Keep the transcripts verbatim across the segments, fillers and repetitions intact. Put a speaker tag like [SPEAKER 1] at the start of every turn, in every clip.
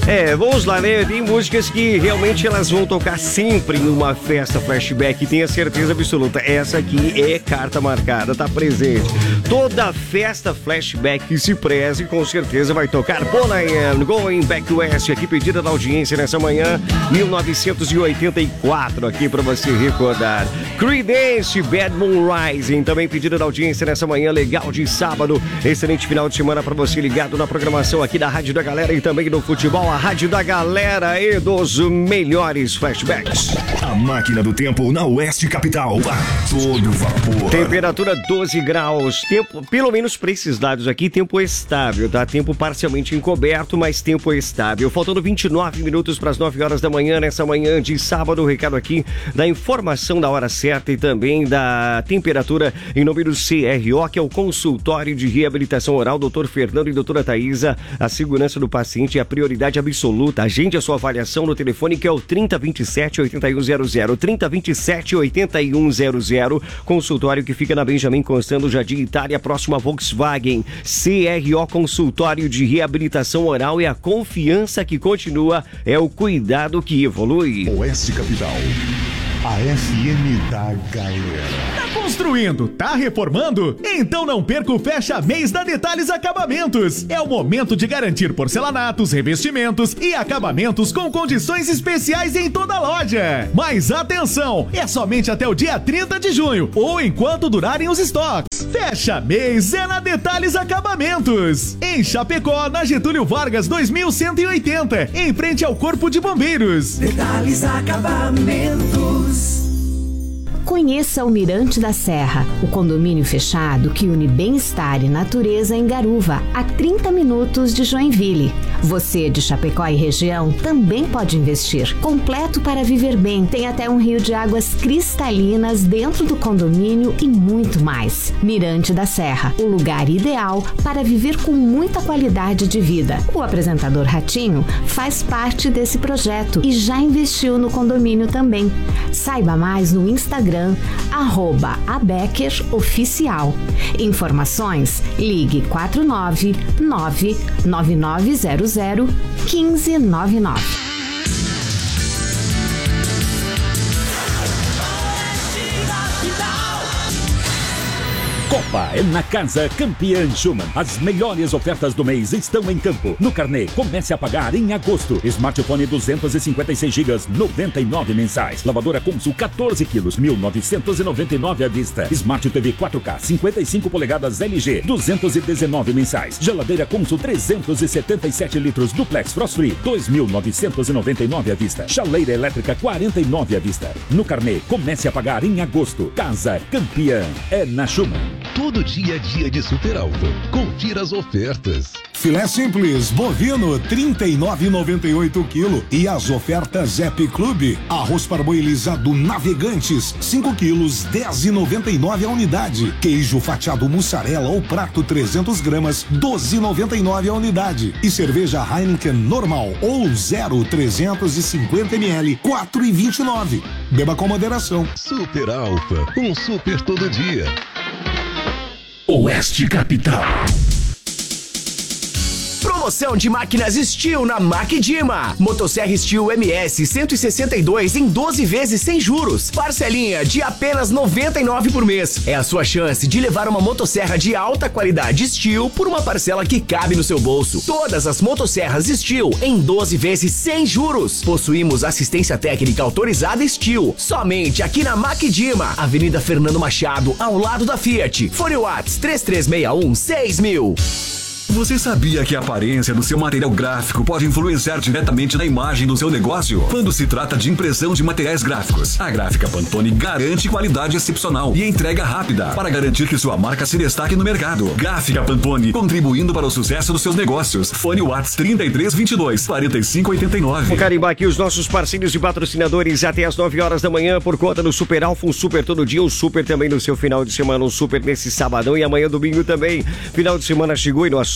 [SPEAKER 1] É, vamos lá, né? Tem músicas que realmente elas vão tocar sempre numa festa flashback, tenha certeza absoluta. Essa aqui é carta marcada, tá presente. Toda festa flashback que se preze, com certeza vai tocar Bon Ian, Going Back West, aqui pedida da audiência nessa manhã, mil novecentos e oitenta e quatro, aqui pra você recordar. Creedence, Bad Moon Rising, também pedida da audiência nessa manhã, legal de sábado. Excelente final de semana pra você ligado na programação aqui da Rádio da Galera e também do futebol, a Rádio da Galera e dos melhores flashbacks.
[SPEAKER 2] A máquina do tempo na Oeste Capital, a todo vapor.
[SPEAKER 1] Temperatura doze graus, tempo, pelo menos para esses lados aqui, tempo estável, tá? Tempo parcialmente encoberto, mas tempo estável. Faltando vinte e nove minutos para as nove horas da manhã, nessa manhã de sábado, o recado aqui da informação da hora certa e também da temperatura em nome do C R O, que é o Consultório de Reabilitação Oral, doutor Fernando e doutora Thaisa. A segurança do paciente é a prioridade absoluta. Agende a sua avaliação no telefone que é o trinta, vinte e sete, oitenta e um zero zero, trinta, vinte e sete, oitenta e um zero zero. Consultório que fica na Benjamin Constant, Jardim Itália, próximo a Volkswagen. C R O Consultório de Reabilitação Oral é a confiança que continua, é o cuidado que evolui.
[SPEAKER 2] Oeste Capital, a F M da Galera.
[SPEAKER 3] Tá construindo? Tá reformando? Então não perca o fecha-mês da Detalhes Acabamentos. É o momento de garantir porcelanatos, revestimentos e acabamentos com condições especiais em toda a loja. Mas atenção, é somente até o dia trinta de junho ou enquanto durarem os estoques. Fecha-mês é na Detalhes Acabamentos. Em Chapecó, na Getúlio Vargas dois mil cento e oitenta, em frente ao Corpo de Bombeiros.
[SPEAKER 4] Detalhes Acabamentos.
[SPEAKER 5] Conheça o Mirante da Serra, o condomínio fechado que une bem-estar e natureza em Garuva, a trinta minutos de Joinville. Você de Chapecó e região também pode investir. Completo para viver bem, tem até um rio de águas cristalinas dentro do condomínio e muito mais. Mirante da Serra, o lugar ideal para viver com muita qualidade de vida. O apresentador Ratinho faz parte desse projeto e já investiu no condomínio também. Saiba mais no Instagram arroba Abecker Oficial. Informações, ligue quatro nove nove nove nove zero zero um cinco nove nove.
[SPEAKER 6] Copa é na Casa Campeã Schumann. As melhores ofertas do mês estão em campo. No carnê, comece a pagar em agosto. Smartphone duzentos e cinquenta e seis gigas, noventa e nove mensais. Lavadora Consul quatorze quilos, mil novecentos e noventa e nove à vista. Smart T V quatro K, cinquenta e cinco polegadas L G, duzentos e dezenove mensais. Geladeira Consul trezentos e setenta e sete litros Duplex Frost Free, dois mil novecentos e noventa e nove à vista. Chaleira elétrica quarenta e nove à vista. No carnê, comece a pagar em agosto. Casa Campeã é na Schumann.
[SPEAKER 7] Todo dia é dia de Super Alto. Confira as ofertas.
[SPEAKER 2] Filé simples bovino trinta e nove reais e noventa e oito quilo e as ofertas Zep Clube. Arroz parboilizado Navegantes cinco quilos, dez reais e noventa e nove a unidade. Queijo fatiado mussarela ou prato trezentos gramas, doze reais e noventa e nove a unidade. E cerveja Heineken normal ou zero trezentos e cinquenta mililitros, quatro reais e vinte e nove. Beba com moderação.
[SPEAKER 7] Super Alfa, um super todo dia.
[SPEAKER 2] Oeste Capital.
[SPEAKER 8] Promoção de máquinas Steel na Maquidima. Motosserra Steel M S cento e sessenta e dois em doze vezes sem juros. Parcelinha de apenas noventa e nove por mês. É a sua chance de levar uma motosserra de alta qualidade Steel por uma parcela que cabe no seu bolso. Todas as motosserras Steel em doze vezes sem juros. Possuímos assistência técnica autorizada Steel. Somente aqui na Maquidima, Avenida Fernando Machado, ao lado da Fiat. Fone Whats três três seis um seis mil.
[SPEAKER 9] Você sabia que a aparência do seu material gráfico pode influenciar diretamente na imagem do seu negócio? Quando se trata de impressão de materiais gráficos, a Gráfica Pantone garante qualidade excepcional e entrega rápida para garantir que sua marca se destaque no mercado. Gráfica Pantone, contribuindo para o sucesso dos seus negócios. Fone Whats trinta e três, vinte e dois, quarenta e cinco, oitenta e nove.
[SPEAKER 1] Vou carimbar aqui os nossos parceiros e patrocinadores até as nove horas da manhã por conta do Super Alfa, um super todo dia, um super também no seu final de semana, um super nesse sabadão e amanhã domingo também. Final de semana chegou e no assunto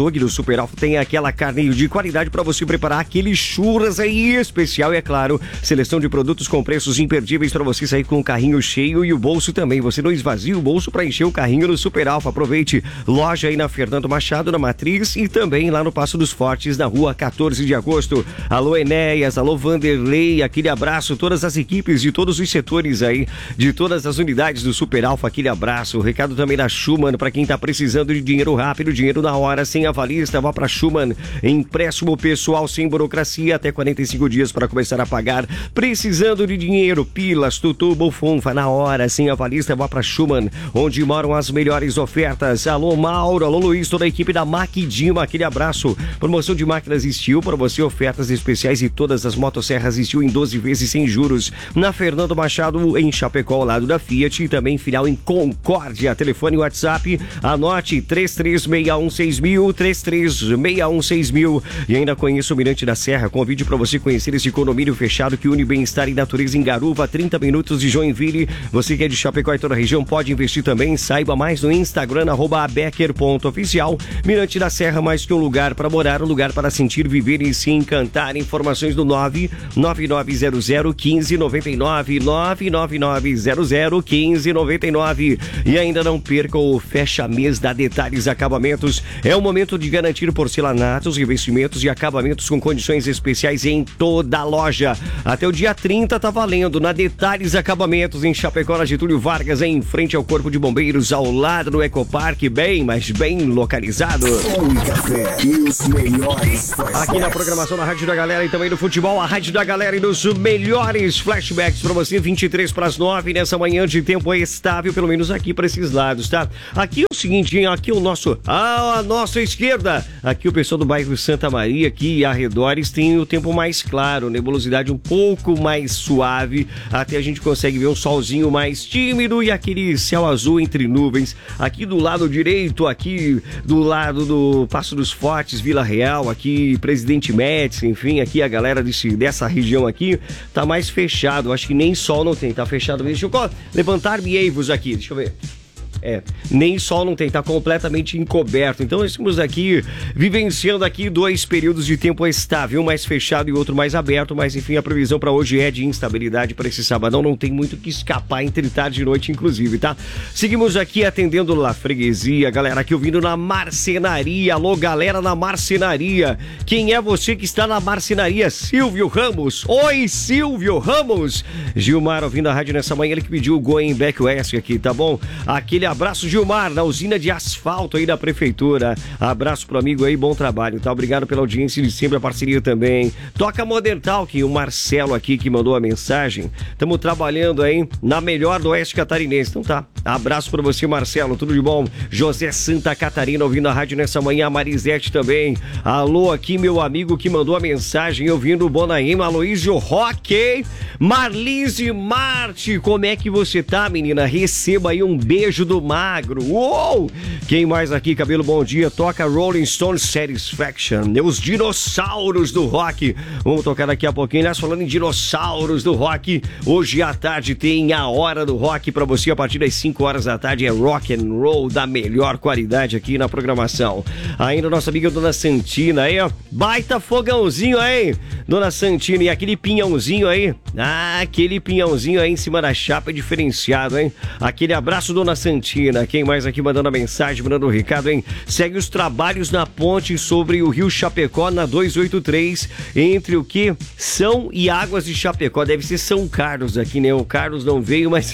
[SPEAKER 1] açougue do Super Alfa tem aquela carne de qualidade para você preparar aquele churras aí especial e, é claro, seleção de produtos com preços imperdíveis para você sair com o carrinho cheio e o bolso também. Você não esvazia o bolso para encher o carrinho no Super Alfa. Aproveite. Loja aí na Fernando Machado, na Matriz, e também lá no Passo dos Fortes, na rua quatorze de agosto. Alô, Enéas, alô, Vanderlei, aquele abraço, todas as equipes de todos os setores aí, de todas as unidades do Super Alfa, aquele abraço. O recado também da Schumann, para quem tá precisando de dinheiro rápido, dinheiro na hora, sem avalista, vá pra Schumann. Empréstimo pessoal sem burocracia, até quarenta e cinco dias para começar a pagar. Precisando de dinheiro, pilas, tutu, bufunfa, na hora, sem avalista, vá pra Schumann, onde moram as melhores ofertas. Alô, Mauro, alô, Luiz, toda a equipe da Maquidima, aquele abraço. Promoção de máquinas Steel para você, ofertas especiais e todas as motosserras Steel em doze vezes sem juros. Na Fernando Machado, em Chapecó, ao lado da Fiat, e também filial em Concórdia. Telefone e WhatsApp, anote três três seis um seis mil, três três seis um seis mil. E ainda conheça o Mirante da Serra, convide para você conhecer esse condomínio fechado que une bem-estar e natureza em Garuva, trinta minutos de Joinville. Você que é de Chapecó e toda a região pode investir também. Saiba mais no Instagram, arroba becker ponto oficial. Mirante da Serra, mais que um lugar para morar, um lugar para sentir, viver e se encantar. Informações do nove nove nove zero zero um cinco nove nove, nove nove nove zero zero um cinco nove nove. E ainda não perca o fecha mês da Detalhes Acabamentos. É o momento de garantir porcelanatos, revestimentos e acabamentos com condições especiais em toda a loja. Até o dia trinta tá valendo na Detalhes Acabamentos, em Chapecó, na Getúlio Vargas, em frente ao Corpo de Bombeiros, ao lado do Ecoparque, bem, mas bem localizado.
[SPEAKER 2] Café e os melhores
[SPEAKER 1] Aqui na programação da Rádio da Galera e também do futebol, a Rádio da Galera e dos melhores flashbacks para você, vinte e três para as nove, nessa manhã de tempo estável, pelo menos aqui para esses lados, tá? Aqui é o seguinte, hein? Aqui é o nosso, ah, a nossa esquerda, aqui o pessoal do bairro Santa Maria, aqui e arredores, tem o tempo mais claro, nebulosidade um pouco mais suave, até a gente consegue ver um solzinho mais tímido e aquele céu azul entre nuvens. Aqui do lado direito, aqui do lado do Passo dos Fortes, Vila Real, aqui Presidente Médici, enfim, aqui a galera desse, dessa região aqui tá mais fechado, acho que nem sol não tem, tá fechado mesmo. Deixa eu levantar-me eivos aqui, deixa eu ver. É, nem sol não tem, tá completamente encoberto. Então nós estamos aqui vivenciando aqui dois períodos de tempo estável, um mais fechado e outro mais aberto, mas enfim, a previsão para hoje é de instabilidade para esse sabadão, não tem muito que escapar entre tarde e noite inclusive, tá? Seguimos aqui atendendo La Freguesia, galera aqui ouvindo na Marcenaria. Alô, galera na Marcenaria. Quem é você que está na Marcenaria? Silvio Ramos. Oi, Silvio Ramos. Gilmar ouvindo a rádio nessa manhã, ele que pediu o Going Back West aqui, tá bom? Aquele abraço, Gilmar, na usina de asfalto aí da prefeitura. Abraço pro amigo aí, bom trabalho, tá? Obrigado pela audiência e sempre a parceria também. Toca Modern Talk, o Marcelo aqui que mandou a mensagem. Estamos trabalhando aí na melhor do Oeste Catarinense. Então tá, abraço pra você, Marcelo, tudo de bom? José Santa Catarina ouvindo a rádio nessa manhã, a Marisete também. Alô, aqui meu amigo que mandou a mensagem ouvindo o Bonaíma, Aloysio Roque. Marlise Marte, como é que você tá, menina? Receba aí um beijo do Magro. Uou! Quem mais aqui, cabelo, bom dia? Toca Rolling Stones Satisfaction, os dinossauros do rock. Vamos tocar daqui a pouquinho. Nós falando em dinossauros do rock, hoje à tarde tem a Hora do Rock pra você, a partir das cinco horas da tarde, é rock and roll da melhor qualidade aqui na programação. Ainda nossa amiga Dona Santina aí, ó, baita fogãozinho aí, Dona Santina, e aquele pinhãozinho aí, ah, aquele pinhãozinho aí em cima da chapa é diferenciado, hein? Aquele abraço, Dona Santina. Quem mais aqui mandando a mensagem, mandando o um recado, hein? Segue os trabalhos na ponte sobre o Rio Chapecó, na duzentos e oitenta e três, entre o que? São e Águas de Chapecó. Deve ser São Carlos aqui, né? O Carlos não veio, mas...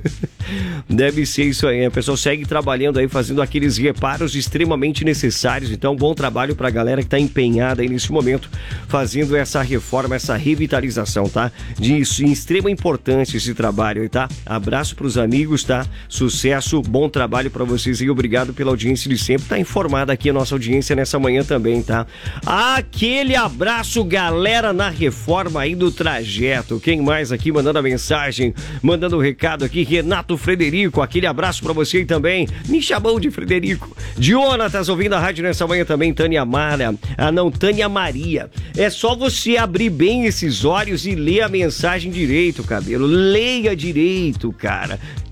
[SPEAKER 1] deve ser isso aí, o pessoal segue trabalhando aí, fazendo aqueles reparos extremamente necessários. Então, bom trabalho pra galera que tá empenhada aí nesse momento, fazendo essa reforma, essa revitalização, tá? De extrema importância esse trabalho aí, tá? Abraço pros amigos, tá? Sucesso, bom trabalho pra vocês e obrigado pela audiência de sempre. Tá informada aqui a nossa audiência nessa manhã também, tá? Aquele abraço, galera na reforma aí do trajeto. Quem mais aqui mandando a mensagem, mandando o recado aqui? Renato Frederico, aquele abraço pra você aí também. Me chamou de Frederico. Jonatas ouvindo a rádio nessa manhã também. Tânia Mara, ah não, Tânia Maria. É só você abrir bem esses olhos e ler a mensagem direito, cabelo. Leia direito, cara.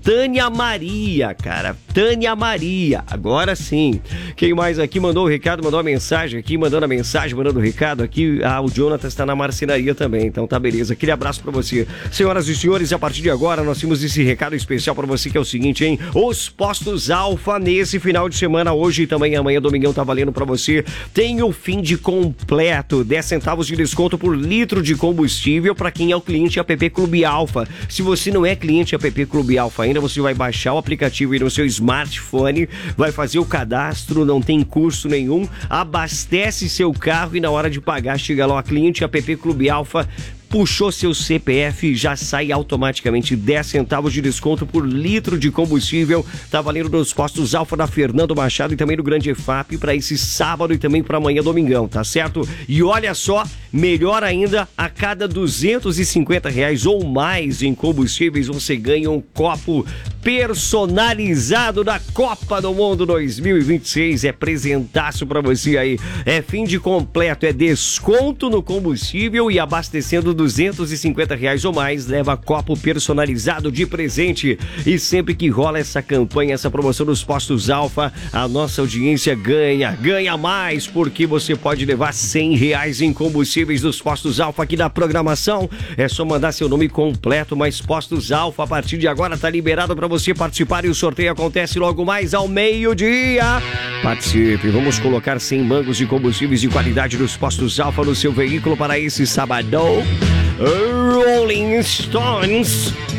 [SPEAKER 1] Tânia Maria, cara. Tânia Maria. Agora sim. Quem mais aqui mandou o recado, mandou a mensagem aqui, mandando a mensagem, mandando o recado aqui. Ah, o Jonathan está na marcenaria também, então tá beleza. Aquele abraço pra você. Senhoras e senhores, a partir de agora nós temos esse recado especial pra você que é o seguinte, hein? Os postos Alfa nesse final de semana, hoje e também amanhã, domingão, tá valendo pra você. Tem o fim de completo, dez centavos de desconto por litro de combustível pra quem é o cliente App Clube Alfa. Se você não é cliente App Clube Alfa ainda, você vai baixar o aplicativo aí no seu smartphone, vai fazer o cadastro, não tem custo nenhum, abastece seu carro e na hora de pagar, chega lá, cliente App Clube Alfa, puxou seu C P F, já sai automaticamente dez centavos de desconto por litro de combustível. Tá valendo nos postos Alfa da Fernando Machado e também no Grande E F A P para esse sábado e também para amanhã, domingão, tá certo? E olha só, melhor ainda, a cada duzentos e cinquenta reais ou mais em combustíveis, você ganha um copo personalizado da Copa do Mundo dois mil e vinte e seis. É presentaço pra você aí. É fim de completo, é desconto no combustível e abastecendo duzentos e cinquenta reais ou mais, leva copo personalizado de presente. E sempre que rola essa campanha, essa promoção dos postos Alfa, a nossa audiência ganha, ganha mais, porque você pode levar cem reais em combustíveis dos postos Alfa aqui na programação. É só mandar seu nome completo, mas postos Alfa, a partir de agora tá liberado para você participar e o sorteio acontece logo mais ao meio-dia. Participe, vamos colocar cem mangos de combustíveis de qualidade dos postos Alfa no seu veículo para esse sabadão. Rolling Stones.